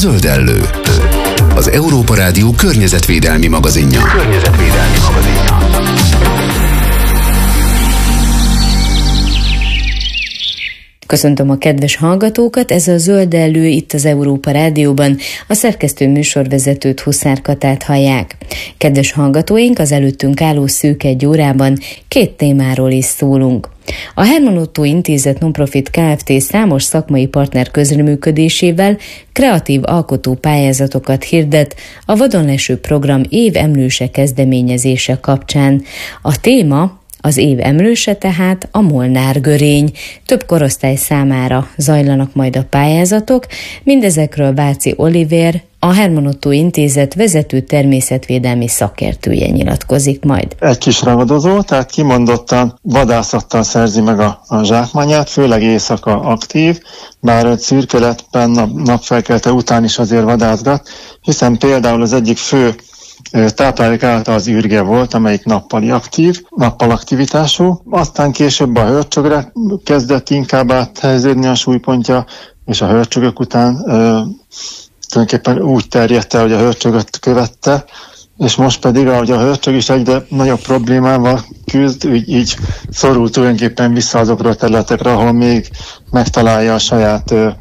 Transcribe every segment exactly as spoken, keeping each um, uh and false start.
Zöldellő, az Európa Rádió környezetvédelmi magazinja. Környezetvédelmi magazinja. Köszöntöm a kedves hallgatókat, ez a Zöldellő itt az Európa Rádióban, a szerkesztő műsorvezetőt, Huszár Katát hallják. Kedves hallgatóink, az előttünk álló szűk egy órában két témáról is szólunk. A Hermann Ottó Intézet Nonprofit Kft. Számos szakmai partner közreműködésével kreatív alkotó pályázatokat hirdet a Vadonleső program év emlőse kezdeményezése kapcsán. A téma az év emlőse tehát a molnárgörény. Több korosztály számára zajlanak majd a pályázatok, mindezekről Váci Olivér, a Hermann Ottó Intézet vezető természetvédelmi szakértője nyilatkozik majd. Egy kis ragadozó, tehát kimondottan vadászattal szerzi meg a, a zsákmányát, főleg éjszaka aktív, bár egy szürkületben nap, napfelkelte után is azért vadászgat, hiszen például az egyik fő táplálék által az ürge volt, amelyik nappali aktív, nappal aktivitású, aztán később a hörcsögre kezdett inkább áthelyeződni a súlypontja, és a hörcsögök után ö, tulajdonképpen úgy terjedt el, hogy a hörcsögöt követte, és most pedig, ahogy a hörcsög is egyre nagyobb problémával küzd, így, így szorul tulajdonképpen vissza azokra a területekre, ahol még megtalálja a saját ö,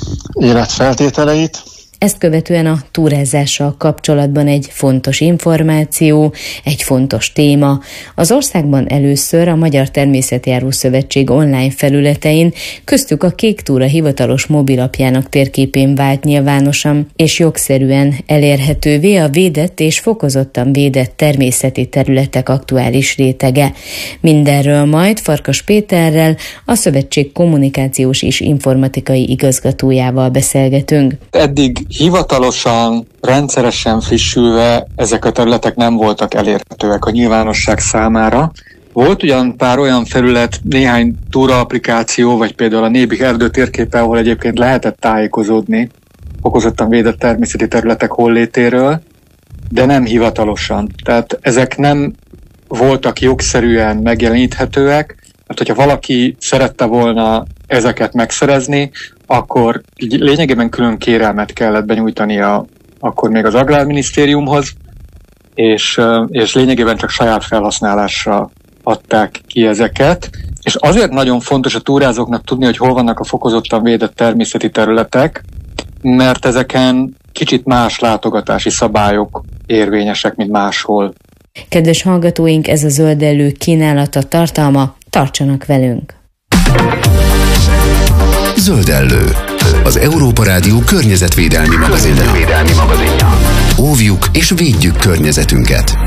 életfeltételeit. Ezt követően a túrázással kapcsolatban egy fontos információ, egy fontos téma. Az országban először a Magyar Természetjáró Szövetség online felületein, köztük a Kék Túra hivatalos mobilapjának térképén vált nyilvánosan és jogszerűen elérhetővé a védett és fokozottan védett természeti területek aktuális rétege. Mindenről majd Farkas Péterrel, a szövetség kommunikációs és informatikai igazgatójával beszélgetünk. Eddig hivatalosan, rendszeresen frissülve ezek a területek nem voltak elérhetőek a nyilvánosság számára. Volt ugyan pár olyan felület, néhány túra applikáció, vagy például a Nébi erdő térképe, ahol egyébként lehetett tájékozódni fokozottan védett természeti területek hollétéről, de nem hivatalosan. Tehát ezek nem voltak jogszerűen megjeleníthetőek, mert hogyha valaki szerette volna ezeket megszerezni, akkor lényegében külön kérelmet kellett benyújtania akkor még az Agrárminisztériumhoz, és, és lényegében csak saját felhasználásra adták ki ezeket. És azért nagyon fontos a túrázóknak tudni, hogy hol vannak a fokozottan védett természeti területek, mert ezeken kicsit más látogatási szabályok érvényesek, mint máshol. Kedves hallgatóink, ez a Zöldellő kínálata, tartalma, tartsanak velünk! Zöldellő, az Európa Rádió környezetvédelmi magazinja. Óvjuk és védjük környezetünket!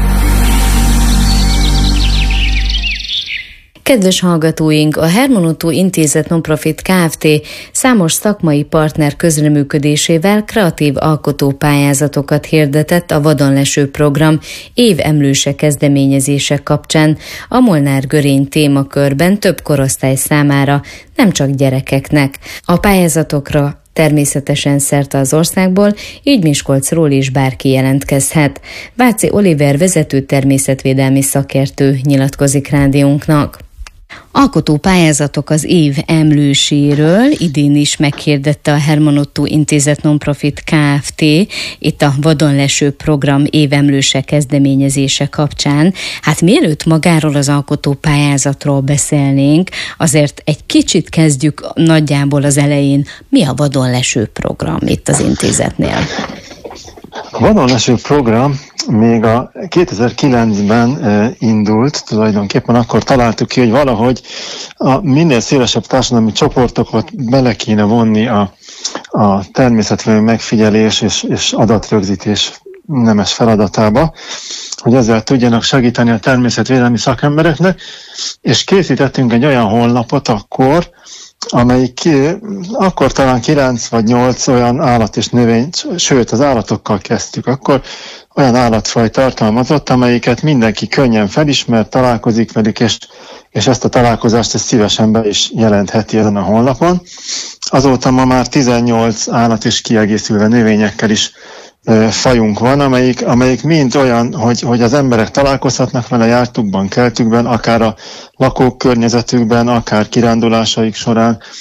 Kedves hallgatóink, a Hermann Ottó Intézet Nonprofit Kft. Számos szakmai partner közreműködésével kreatív alkotó pályázatokat hirdetett a Vadonleső program év emlőse kezdeményezése kapcsán a molnárgörény témakörben több korosztály számára, nem csak gyerekeknek. A pályázatokra természetesen szerte az országból, így Miskolcról is bárki jelentkezhet. Váci Olivér vezető természetvédelmi szakértő nyilatkozik rádiónknak. Alkotó pályázatok az év emlőséről idén is meghirdette a Hermann Ottó Intézet Nonprofit Kft. Itt a Vadonleső program évemlőse kezdeményezése kapcsán. Hát mielőtt magáról az alkotó pályázatról beszélnénk, azért egy kicsit kezdjük nagyjából az elején. Mi a Vadonleső program itt az intézetnél? A Vadonleső program még a kétezer-kilencben e, indult, tulajdonképpen akkor találtuk ki, hogy valahogy a minél szélesebb társadalmi csoportokat bele kéne vonni a, a természetvédelmi megfigyelés és, és adatrögzítés nemes feladatába, hogy ezzel tudjanak segíteni a természetvédelmi szakembereknek, és készítettünk egy olyan honlapot akkor, amelyik akkor talán kilenc vagy nyolc olyan állat és növény, sőt az állatokkal kezdtük, akkor olyan állatfaj tartalmazott, amelyiket mindenki könnyen felismer, találkozik velük, és, és ezt a találkozást ezt szívesen be is jelentheti ezen a honlapon. Azóta ma már tizennyolc állat és kiegészülve növényekkel is e, fajunk van, amelyik, amelyik mind olyan, hogy, hogy az emberek találkozhatnak vele jártukban, keltükben, akár a lakók környezetükben, akár kirándulásaik során,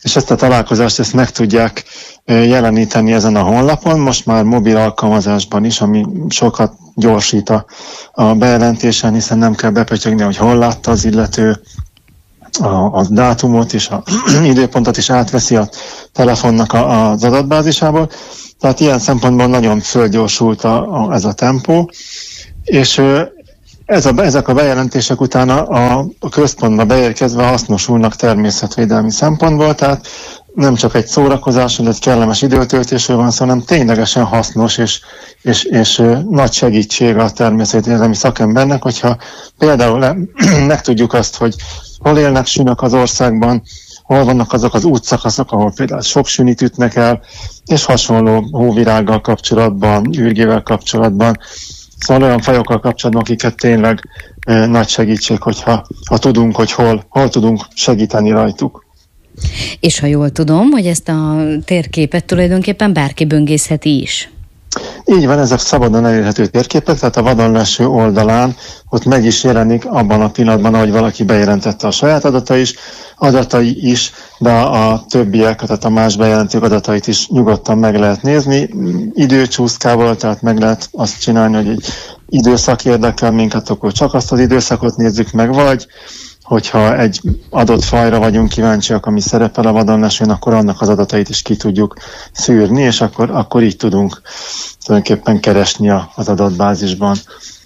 és ezt a találkozást ezt meg tudják jeleníteni ezen a honlapon, most már mobil alkalmazásban is, ami sokat gyorsít a, a bejelentésen, hiszen nem kell bepötyögni, hogy hol látta az illető, a, a dátumot és az időpontot is átveszi a telefonnak a, az adatbázisából. Tehát ilyen szempontból nagyon fölgyorsult a, a, ez a tempó, és ez a, ezek a bejelentések után a, a központba beérkezve hasznosulnak természetvédelmi szempontból, tehát nem csak egy szórakozás, vagy egy kellemes időtöltésről van szó, hanem ténylegesen hasznos és, és, és nagy segítség a természetvédelmi szakembernek, hogyha például megtudjuk azt, hogy hol élnek sünök az országban, hol vannak azok az útszakaszok, ahol például sok sünit ütnek el, és hasonló hóvirággal kapcsolatban, ürgével kapcsolatban, szóval olyan fajokkal kapcsolatban, akiket tényleg e, nagy segítség, hogyha ha tudunk, hogy hol, hol tudunk segíteni rajtuk. És ha jól tudom, hogy ezt a térképet tulajdonképpen bárki böngészheti is. Így van, ezek szabadon elérhető térképek, tehát a vadonleső oldalán ott meg is jelenik abban a pillanatban, ahogy valaki bejelentette a saját adatai is, adatai is, de a többiek, tehát a más bejelentők adatait is nyugodtan meg lehet nézni. Időcsúszkával, tehát meg lehet azt csinálni, hogy egy időszak érdekel minket, akkor csak azt az időszakot nézzük meg, vagy hogyha egy adott fajra vagyunk kíváncsiak, ami szerepel a vadonlesőn, akkor annak az adatait is ki tudjuk szűrni, és akkor, akkor így tudunk tulajdonképpen keresni az adatbázisban.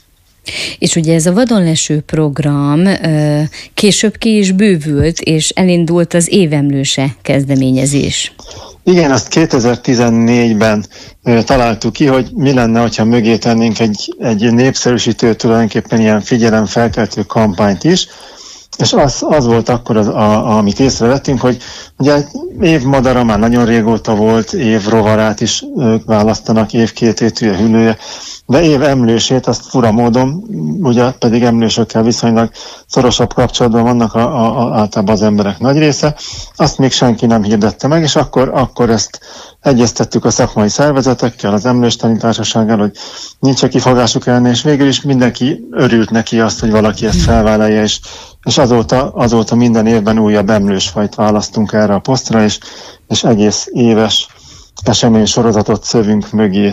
És ugye ez a vadonleső program később ki is bővült, és elindult az évemlőse kezdeményezés. Igen, azt kétezer-tizennégyben ö, találtuk ki, hogy mi lenne, hogyha mögé tennénk egy, egy népszerűsítő, tulajdonképpen ilyen figyelemfelkeltő kampányt is, és az, az volt akkor, az, a, amit észrevettünk, hogy ugye évmadara már nagyon régóta volt, évrovarát is ők választanak, évkététűje, hüllője, de év emlősét, azt fura módon, ugye pedig emlősökkel viszonylag szorosabb kapcsolatban vannak a, a, a, általában az emberek nagy része, azt még senki nem hirdette meg, és akkor, akkor ezt egyeztettük a szakmai szervezetekkel, az Emlőstani Társasággal, hogy nincs a kifogásuk ellen, és végül is mindenki örült neki azt, hogy valaki ezt felvállalja, és, és azóta, azóta minden évben újabb emlősfajt választunk erre a posztra, és, és egész éves esemény sorozatot szövünk mögé.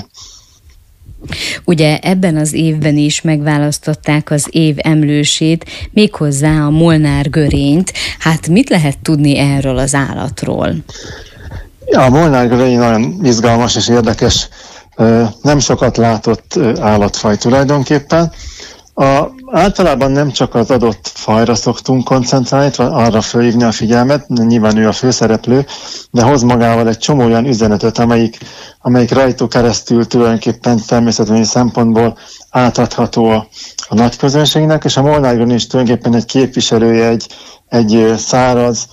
Ugye ebben az évben is megválasztották az év emlősét, méghozzá a molnár görényt. Hát mit lehet tudni erről az állatról? Ja, a molnár görény nagyon izgalmas és érdekes, nem sokat látott állatfaj tulajdonképpen. A, általában nem csak az adott fajra szoktunk koncentrálni, arra fölhívni a figyelmet, nyilván ő a főszereplő, de hoz magával egy csomó olyan üzenetet, amelyik, amelyik rajtuk keresztül tulajdonképpen természetesen szempontból átadható a, a nagy közönségnek, és a molnár görény is tulajdonképpen egy képviselője egy, egy száraz,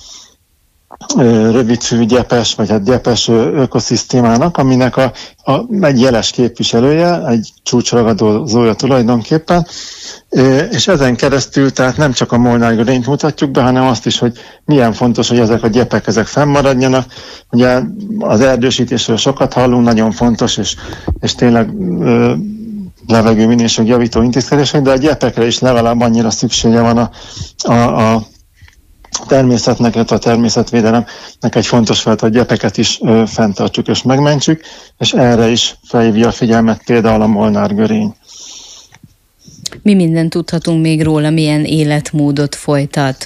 rövidfű gyepes, vagy hát gyepes ökoszisztémának, aminek a, a, egy jeles képviselője, egy csúcsragadozója tulajdonképpen, és ezen keresztül tehát nem csak a molnár görényt mutatjuk be, hanem azt is, hogy milyen fontos, hogy ezek a gyepek ezek fennmaradjanak. Ugye az erdősítésről sokat hallunk, nagyon fontos, és, és tényleg ö, levegő minőség javító intézkedések, de a gyepekre is legalább annyira szüksége van a, a, a természetnek, a természetvédelemnek egy fontos feladat, hogy gyepeket is ö, fenntartsuk és megmentsük, és erre is felhívja a figyelmet például a molnár görény. Mi mindent tudhatunk még róla, milyen életmódot folytat?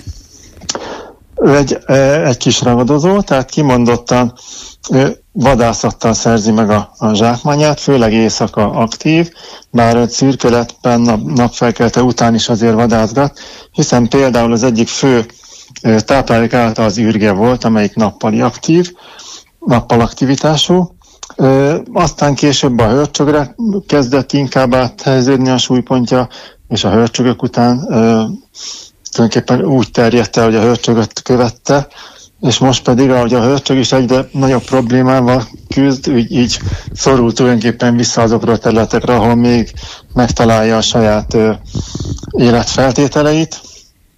Ő egy, egy kis ragadozó, tehát kimondottan vadászattal szerzi meg a, a zsákmányát, főleg éjszaka aktív, bár szürkületben nap, napfelkelte után is azért vadászgat, hiszen például az egyik fő táplálék által az ürge volt, amelyik nappali aktív, nappal aktivitású. Ö, aztán később a hörcsögre kezdett inkább áthelyeződni a súlypontja, és a hörcsögök után ö, tulajdonképpen úgy terjedt el, hogy a hörcsögöt követte, és most pedig, ahogy a hörcsög is egyre nagyobb problémával küzd, így, így szorul tulajdonképpen vissza azokra a területekre, ahol még megtalálja a saját ö, életfeltételeit.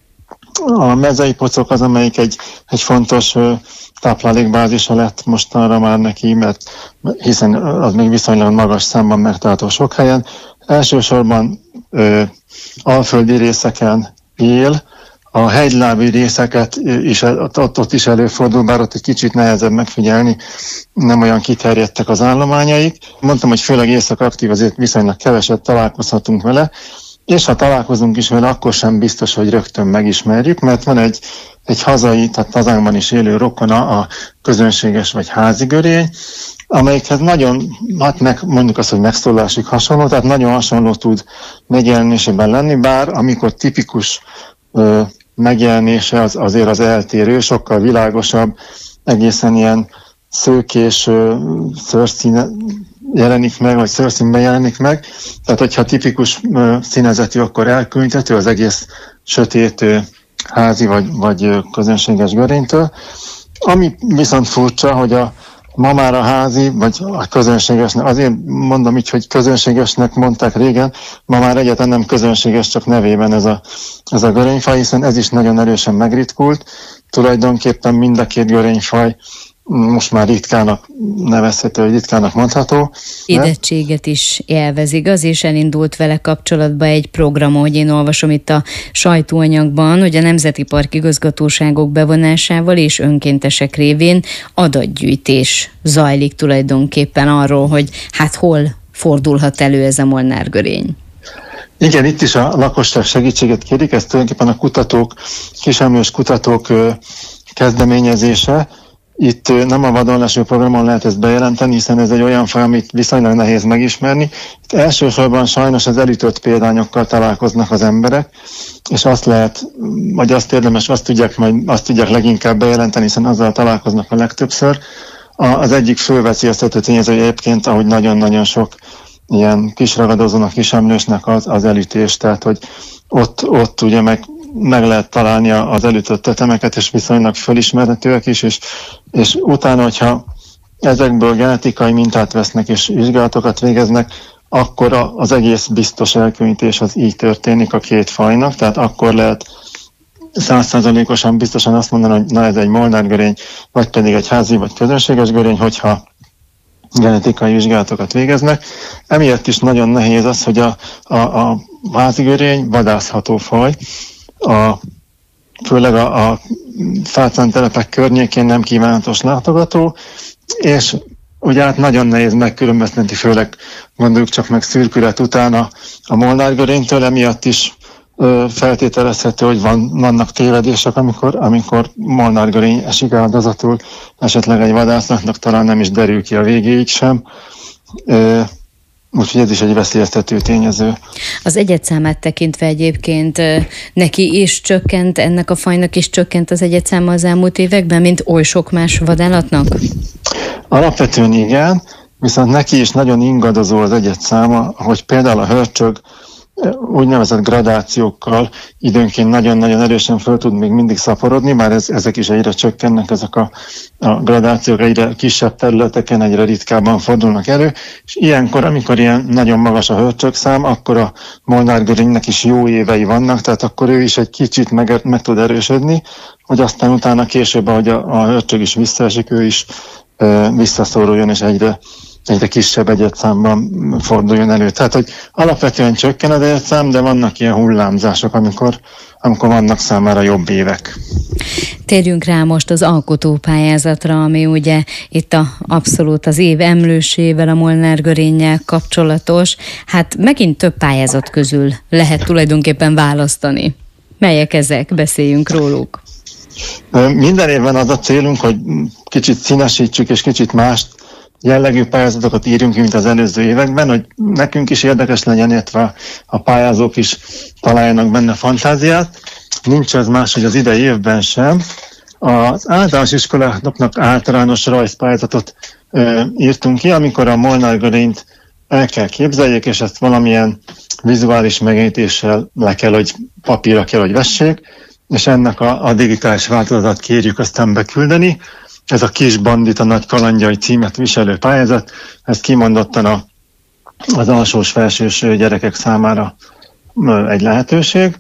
A mezei pocok az, amelyik egy, egy fontos ö, táplálékbázisa lett mostanra már neki, mert hiszen az még viszonylag magas számban megtalálható sok helyen. Elsősorban ö, alföldi részeken él, a, a hegylábi részeket is, ott, ott is előfordul, bár ott egy kicsit nehezebb megfigyelni, nem olyan kiterjedtek az állományaik. Mondtam, hogy főleg észak-aktív, azért viszonylag keveset találkozhatunk vele, és ha találkozunk is vele, akkor sem biztos, hogy rögtön megismerjük, mert van egy, egy hazai, tehát hazánkban is élő rokona, a közönséges vagy házi görény, amelyikhez nagyon, hát meg, mondjuk azt, hogy megszólásig hasonló, tehát nagyon hasonló tud megjelenésében lenni, bár amikor tipikus ö, megjelenése az, azért az eltérő, sokkal világosabb, egészen ilyen szőkés szőrszíne jelenik meg, vagy szőrszínben jelenik meg. Tehát, hogyha tipikus ö, színezetű, akkor elkülöníthető az egész sötét ö, házi vagy, vagy ö, közönséges görénytől. Ami viszont furcsa, hogy a ma már a házi, vagy a közönségesnek, azért mondom így, hogy közönségesnek mondták régen, ma már egyáltalán nem közönséges, csak nevében ez a, ez a görényfaj, hiszen ez is nagyon erősen megritkult. Tulajdonképpen mind a két görényfaj most már ritkának nevezhető, vagy ritkának mondható. Édettséget is élvez, igaz, és elindult vele kapcsolatba egy program, hogy én olvasom itt a sajtóanyagban, hogy a Nemzeti Park igazgatóságok bevonásával és önkéntesek révén adatgyűjtés zajlik tulajdonképpen arról, hogy hát hol fordulhat elő ez a molnárgörény. Igen, itt is a lakosság segítséget kérik, ez tulajdonképpen a kutatók, kisemlős kutatók kezdeményezése. Itt nem a vadonleső programon lehet ezt bejelenteni, hiszen ez egy olyan faj, amit viszonylag nehéz megismerni. Itt elsősorban sajnos az elütött példányokkal találkoznak az emberek, és azt lehet, vagy azt érdemes, azt tudják, majd azt tudják leginkább bejelenteni, hiszen azzal találkoznak a legtöbbször. Az egyik fő veszélyeztető tényező egyébként, ahogy nagyon-nagyon sok ilyen kisragadozónak, kisemlősnek az, az elütés, tehát hogy ott, ott ugye meg meg lehet találni az elütött tetemeket, és viszonylag fölismerhetőek is, és, és utána, hogyha ezekből genetikai mintát vesznek és vizsgálatokat végeznek, akkor az egész biztos elkülönítés az így történik a két fajnak, tehát akkor lehet száz százalékosan biztosan azt mondani, hogy na ez egy molnárgörény, vagy pedig egy házi vagy közönséges görény, hogyha genetikai vizsgálatokat végeznek. Emiatt is nagyon nehéz az, hogy a, a, a házi görény vadászható faj, A, főleg a, a fácántelepek környékén nem kívánatos látogató, és ugye hát nagyon nehéz megkülönböztetni, főleg gondoljuk csak meg szürkület után a, a molnárgörénytől, emiatt is ö, feltételezhető, hogy van, vannak tévedések, amikor, amikor molnárgörény esik áldozatul, esetleg egy vadásznak talán nem is derül ki a végéig sem. Ö, Úgyhogy ez is egy veszélyeztető tényező. Az egyedszámát tekintve egyébként neki is csökkent, ennek a fajnak is csökkent az egyedszáma az elmúlt években, mint oly sok más vadállatnak? Alapvetően igen, viszont neki is nagyon ingadozó az egyedszáma, hogy például a hörcsög úgynevezett gradációkkal időnként nagyon-nagyon erősen föl tud még mindig szaporodni, már ez, ezek is egyre csökkennek, ezek a, a gradációk egyre kisebb területeken, egyre ritkábban fordulnak elő, és ilyenkor, amikor ilyen nagyon magas a hörcsögszám, akkor a molnárgörénynek is jó évei vannak, tehát akkor ő is egy kicsit meg, meg tud erősödni, hogy aztán utána később, ahogy a, a hörcsög is visszaesik, ő is e, visszaszoruljon, és egyre egyre kisebb egyedszámban forduljon elő. Tehát, hogy alapvetően csökken az egyedszám, de vannak ilyen hullámzások, amikor, amikor vannak számára jobb évek. Térjünk rá most az alkotópályázatra, ami ugye itt a, abszolút az év emlősével, a molnárgörénnyel kapcsolatos. Hát megint több pályázat közül lehet tulajdonképpen választani. Melyek ezek? Beszéljünk róluk. Minden évben az a célunk, hogy kicsit színesítsük és kicsit mást jellegű pályázatokat írjunk ki, mint az előző években, hogy nekünk is érdekes legyen, illetve a pályázók is találjanak benne fantáziát. Nincs ez más, hogy az idei évben sem. Az általános iskoláknak általános rajzpályázatot ö, írtunk ki, amikor a molnárgörényt el kell képzeljék, és ezt valamilyen vizuális megjelenítéssel le kell, hogy papírra kell, hogy vessék, és ennek a, a digitális változatát kérjük aztán beküldeni. Ez a Kis bandita nagy kalandjai címet viselő pályázat, ez kimondottan a, az alsós-felsős gyerekek számára egy lehetőség.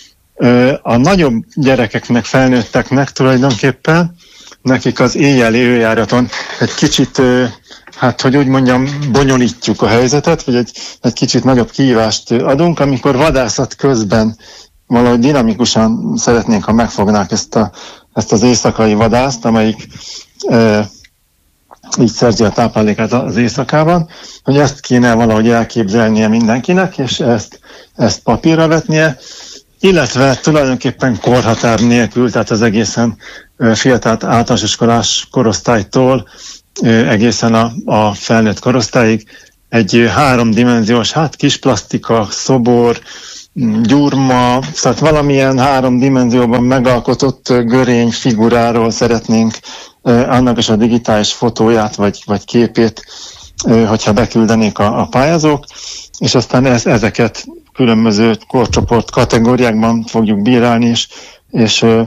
A nagyobb gyerekeknek, felnőtteknek tulajdonképpen, nekik az éjjeli őjáraton egy kicsit, hát hogy úgy mondjam, bonyolítjuk a helyzetet, vagy egy, egy kicsit nagyobb kihívást adunk, amikor vadászat közben valahogy dinamikusan szeretnénk, ha megfognák ezt, a, ezt az éjszakai vadászt, amelyik e, így szerzi a táplálékát az éjszakában, hogy ezt kéne valahogy elképzelnie mindenkinek, és ezt, ezt papírra vetnie, illetve tulajdonképpen korhatár nélkül, tehát az egészen fiatal általános iskolás korosztálytól egészen a, a felnőtt korosztályig egy háromdimenziós, hát kis plastika, szobor, gyurma, tehát valamilyen három dimenzióban megalkotott görény figuráról szeretnénk annak is a digitális fotóját vagy, vagy képét, hogyha beküldenék a, a pályázók, és aztán ez, ezeket különböző korcsoport kategóriákban fogjuk bírálni, és, és ö,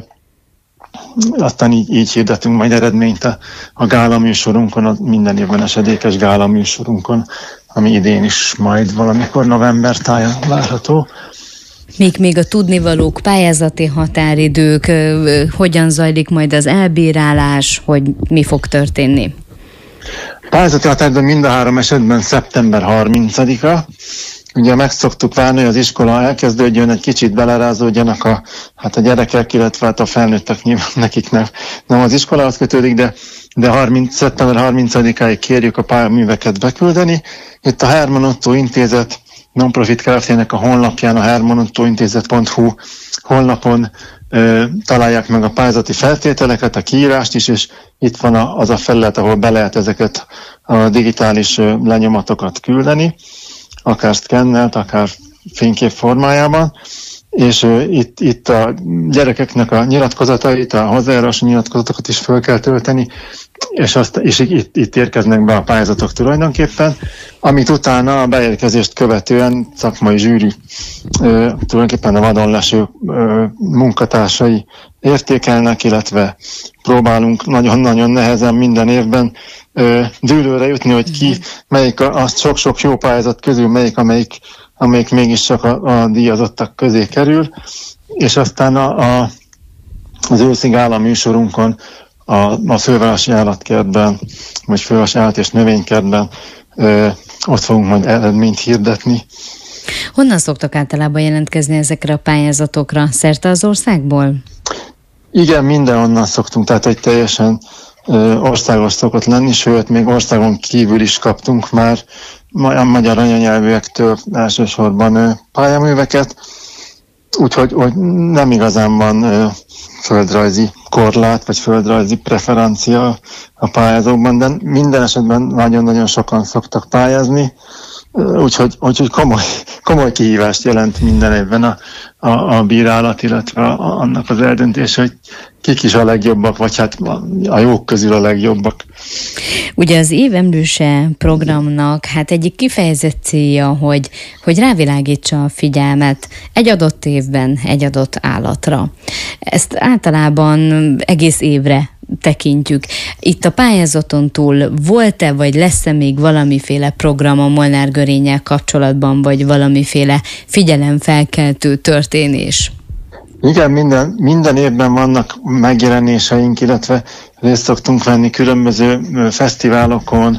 aztán így, így hirdetünk majd eredményt a, a gála műsorunkon, a minden évben esedékes gála műsorunkon, ami idén is majd valamikor november táján várható. Még még a tudnivalók, pályázati határidők, hogyan zajlik majd az elbírálás, hogy mi fog történni? Pályázati határidő mind a három esetben szeptember harmincadika. Ugye meg szoktuk várni, hogy az iskola elkezdődjön, egy kicsit belerázódjanak a, hát a gyerekek, illetve hát a felnőttek, nyilván nekik nem, nem az iskolához kötődik, de, de harminc, szeptember harmincadikáig kérjük a pályaműveket beküldeni. Itt a Herman Otto Intézet non-profit Kft-nek a honlapján, a herman otto intézet pont hu honlapon ö, találják meg a pályázati feltételeket, a kiírást is, és itt van a, az a felület, ahol be lehet ezeket a digitális ö, lenyomatokat küldeni, akár szkennelt, akár fénykép formájában, és ö, itt, itt a gyerekeknek a nyilatkozatait, a hozzájárulási nyilatkozatokat is föl kell tölteni, és, azt, és itt, itt érkeznek be a pályázatok tulajdonképpen, amit utána a beérkezést követően szakmai zsűri ö, tulajdonképpen a vadonleső ö, munkatársai értékelnek, illetve próbálunk nagyon-nagyon nehezen minden évben ö, dűlőre jutni, hogy ki, melyik a, a sok-sok jó pályázat közül, melyik, amelyik, amelyik mégiscsak a, a díjazottak közé kerül, és aztán a, a, az őszi gála műsorunkon a, a fővárosi állatkertben, vagy fővárosi állat- és növénykertben ö, ott fogunk majd eredményt hirdetni. Honnan szoktak általában jelentkezni ezekre a pályázatokra? Szerte az országból? Igen, mindenhonnan szoktunk, tehát egy teljesen ö, országos szokott lenni, sőt, még országon kívül is kaptunk már a magyar anyanyelvűektől elsősorban ö, pályaműveket, úgyhogy hogy nem igazán van ö, földrajzi korlát, vagy földrajzi preferencia a pályázókban, de minden esetben nagyon-nagyon sokan szoktak pályázni, úgyhogy, úgyhogy komoly, komoly kihívást jelent minden évben a, a, a bírálat, illetve a, annak az eldöntés, hogy kik is a legjobbak, vagy hát a jók közül a legjobbak. Ugye az Év Emlőse programnak hát egyik kifejezett célja, hogy, hogy rávilágítsa a figyelmet egy adott évben egy adott állatra. Ezt általában egész évre tekintjük. Itt a pályázaton túl volt-e, vagy lesz-e még valamiféle program a molnár-görénnyel kapcsolatban, vagy valamiféle figyelemfelkeltő történés? Igen, minden, minden évben vannak megjelenéseink, illetve részt szoktunk venni különböző fesztiválokon,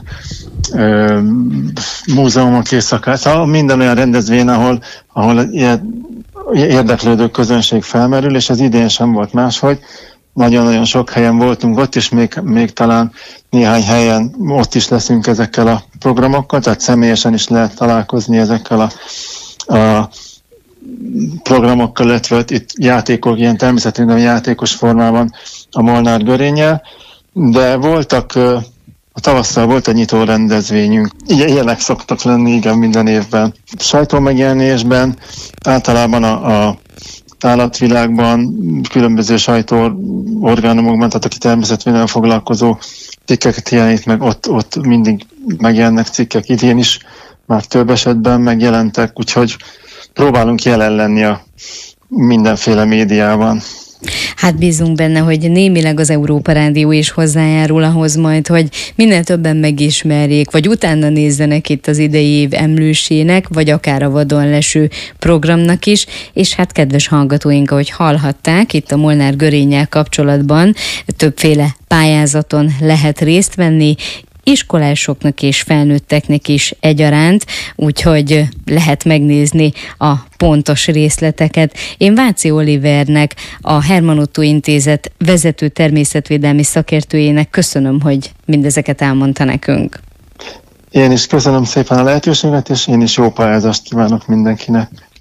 ö, múzeumok éjszakán, szóval minden olyan rendezvény, ahol, ahol ilyen érdeklődő közönség felmerül, és az idén sem volt máshogy. Nagyon-nagyon sok helyen voltunk ott, és még, még talán néhány helyen ott is leszünk ezekkel a programokkal, tehát személyesen is lehet találkozni ezekkel a, a programokkal, illetve itt játékok, ilyen természetesen játékos formában a Molnár-görénnyel, de voltak, a tavasszal volt egy nyitó rendezvényünk, ilyenek szoktak lenni, igen, minden évben. Sajtómegjelenésben általában a, a állatvilágban, különböző sajtóorgánumokban, tehát aki természetvédelemmel foglalkozó cikkeket jelenít meg, ott, ott mindig megjelennek cikkek, idén is már több esetben megjelentek, úgyhogy próbálunk jelen lenni a mindenféle médiában. Hát bízunk benne, hogy némileg az Európa Rádió is hozzájárul ahhoz majd, hogy minél többen megismerjék, vagy utána nézzenek itt az idei év emlősének, vagy akár a vadonleső programnak is, és hát kedves hallgatóink, ahogy hallhatták, itt a Molnár-görénnyel kapcsolatban többféle pályázaton lehet részt venni, iskolásoknak és felnőtteknek is egyaránt, úgyhogy lehet megnézni a pontos részleteket. Én Váci Olivernek, a Hermann Ottó Intézet vezető természetvédelmi szakértőjének köszönöm, hogy mindezeket elmondta nekünk. Én is köszönöm szépen a lehetőséget, és én is jó pályázást kívánok mindenkinek.